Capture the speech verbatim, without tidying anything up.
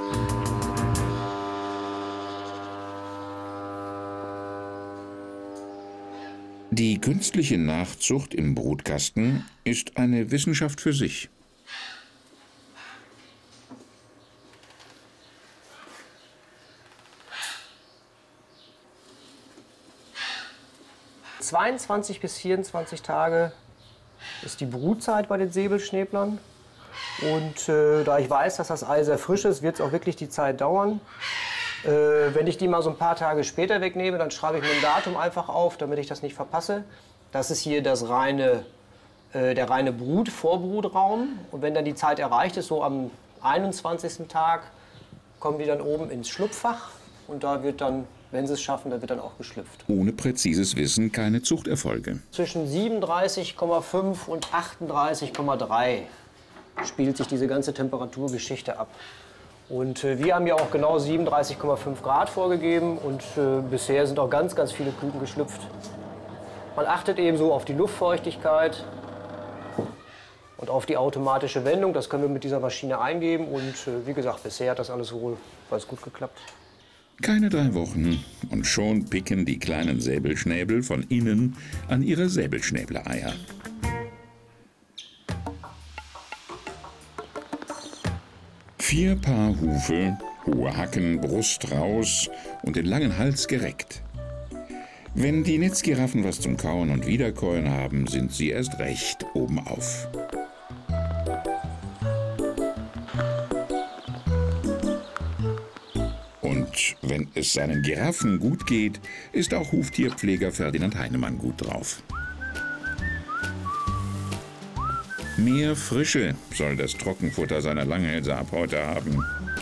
Die künstliche Nachzucht im Brutkasten ist eine Wissenschaft für sich. zweiundzwanzig bis vierundzwanzig Tage ist die Brutzeit bei den Säbelschnäblern. Und äh, da ich weiß, dass das Ei sehr frisch ist, wird es auch wirklich die Zeit dauern. Äh, wenn ich die mal so ein paar Tage später wegnehme, dann schreibe ich mir ein Datum einfach auf, damit ich das nicht verpasse. Das ist hier das reine, äh, der reine Brut-, Vorbrutraum. Und wenn dann die Zeit erreicht ist, so am einundzwanzigsten Tag, kommen die dann oben ins Schlupffach. Und da wird dann, wenn sie es schaffen, da wird dann auch geschlüpft. Ohne präzises Wissen keine Zuchterfolge. Zwischen siebenunddreißig Komma fünf und achtunddreißig Komma drei spielt sich diese ganze Temperaturgeschichte ab. Und äh, wir haben ja auch genau siebenunddreißig Komma fünf Grad vorgegeben und äh, bisher sind auch ganz, ganz viele Küken geschlüpft. Man achtet ebenso auf die Luftfeuchtigkeit und auf die automatische Wendung. Das können wir mit dieser Maschine eingeben und äh, wie gesagt, bisher hat das alles wohl ganz gut geklappt. Keine drei Wochen und schon picken die kleinen Säbelschnäbel von innen an ihre Säbelschnäbler-Eier. Vier Paar Hufe, hohe Hacken, Brust raus und den langen Hals gereckt. Wenn die Netzgiraffen was zum Kauen und Wiederkäuen haben, sind sie erst recht obenauf. Und wenn es seinen Giraffen gut geht, ist auch Huftierpfleger Ferdinand Heinemann gut drauf. Mehr Frische soll das Trockenfutter seiner Langhälse ab heute haben.